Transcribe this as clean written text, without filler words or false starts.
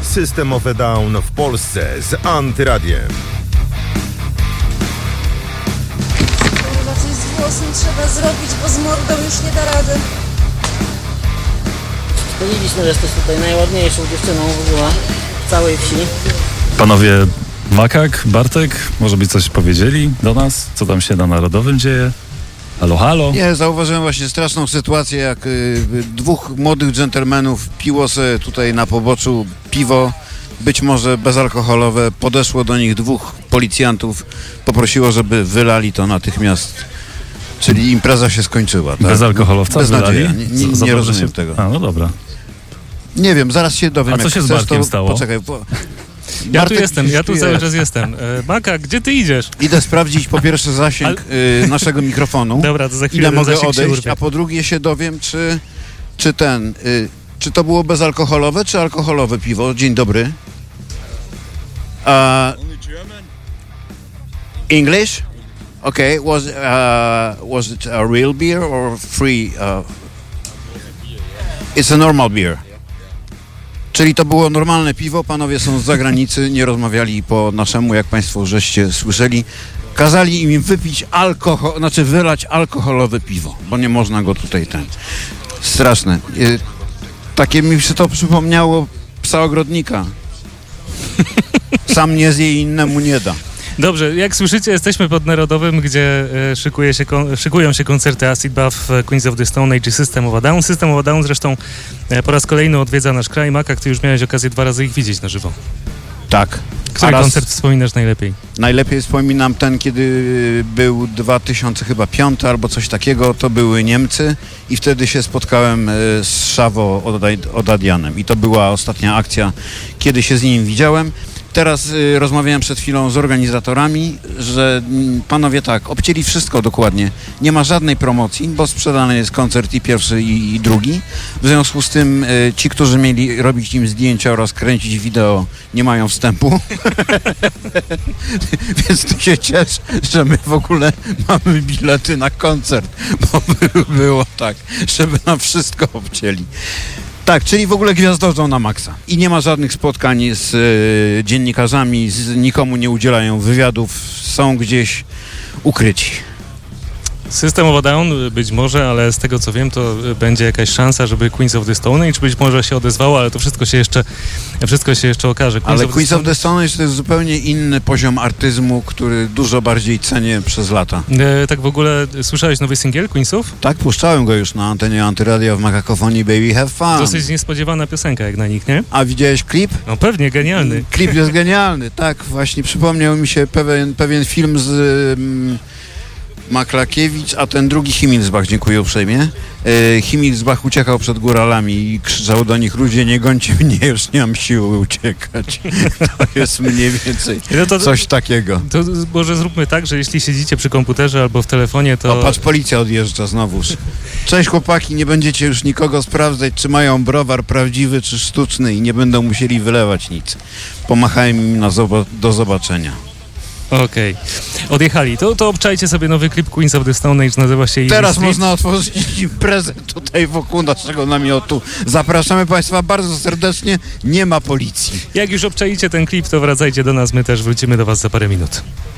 System of a Down w Polsce z Antyradiem. Chyba coś z włosem trzeba zrobić, bo z mordą już nie da rady. Powiedzieliśmy, że jesteś tutaj najładniejszą dziewczyną w ogóle w całej wsi. Panowie Makak, Bartek, może by coś powiedzieli do nas? Co tam się na Narodowym dzieje? Halo, halo? Nie, zauważyłem właśnie straszną sytuację, jak dwóch młodych dżentelmenów piło sobie tutaj na poboczu piwo, być może bezalkoholowe, podeszło do nich dwóch policjantów, poprosiło, żeby wylali to natychmiast. Czyli impreza się skończyła. Tak? Bezalkoholowca wylali? Nie rozumiem tego. A, no dobra. Nie wiem, zaraz się dowiem. A co się z Bartkiem stało? Poczekaj. Ja tu cały czas jestem. Makak, gdzie ty idziesz? Idę sprawdzić po pierwsze zasięg naszego mikrofonu. Dobra, to za chwilę ile mogę odejść, urwie. a po drugie się dowiem, czy to było bezalkoholowe, czy alkoholowe piwo. Dzień dobry. English? Okay, was it a real beer or free? It's a normal beer. Czyli to było normalne piwo, panowie są z zagranicy, nie rozmawiali po naszemu, jak państwo żeście słyszeli. Kazali im wypić wylać alkoholowe piwo, bo nie można go tutaj Straszne. Takie mi się to przypomniało psa ogrodnika. Sam nie zje i innemu nie da. Dobrze, jak słyszycie, jesteśmy pod Narodowym, gdzie szykują się koncerty Acid Bath, Queens of the Stone Age i System of a Down. System of a Down zresztą po raz kolejny odwiedza nasz kraj. Makak, ty już miałeś okazję 2 razy ich widzieć na żywo. Tak. Który koncert wspominasz najlepiej? Najlepiej wspominam ten, kiedy był 2005 albo coś takiego, to były Niemcy i wtedy się spotkałem z Szavo Odadianem i to była ostatnia akcja, kiedy się z nim widziałem. Teraz rozmawiałem przed chwilą z organizatorami, że panowie tak, obcięli wszystko dokładnie. Nie ma żadnej promocji, bo sprzedany jest koncert i pierwszy i drugi. W związku z tym ci, którzy mieli robić im zdjęcia oraz kręcić wideo, nie mają wstępu. Więc ty się ciesz, że my w ogóle mamy bilety na koncert, bo było tak, żeby nam wszystko obcięli. Tak, czyli w ogóle gwiazdorzą na maksa. I nie ma żadnych spotkań z dziennikarzami, nikomu nie udzielają wywiadów, są gdzieś ukryci. System of a Down być może, ale z tego co wiem, to będzie jakaś szansa, żeby Queens of the Stone Age być może się odezwało, ale to wszystko się jeszcze okaże. Queens of the Stone Age to jest zupełnie inny poziom artyzmu, który dużo bardziej cenię przez lata. Tak w ogóle słyszałeś nowy singiel Queensów? Tak, puszczałem go już na antenie Antyradia w Makakofonii Baby Have Fun. Dosyć niespodziewana piosenka jak na nich, nie? A widziałeś klip? No pewnie, genialny. Klip jest genialny, tak, właśnie przypomniał mi się pewien film z Maklakiewicz, a ten drugi Himmelsbach, dziękuję uprzejmie. Himmelsbach uciekał przed góralami i krzyczał do nich: ludzie, nie gońcie mnie, już nie mam siły uciekać. To jest mniej więcej coś takiego. To może zróbmy tak, że jeśli siedzicie przy komputerze albo w telefonie, to... O, patrz, policja odjeżdża znowuż. Cześć chłopaki, nie będziecie już nikogo sprawdzać, czy mają browar prawdziwy, czy sztuczny i nie będą musieli wylewać nic. Pomachałem im do zobaczenia. Okej. Odjechali. To obczajcie sobie nowy klip Queens of the Stone Age, nazywa się Teraz można otworzyć imprezę tutaj wokół naszego namiotu. Zapraszamy państwa bardzo serdecznie, nie ma policji. Jak już obczaicie ten klip, to wracajcie do nas, my też wrócimy do was za parę minut.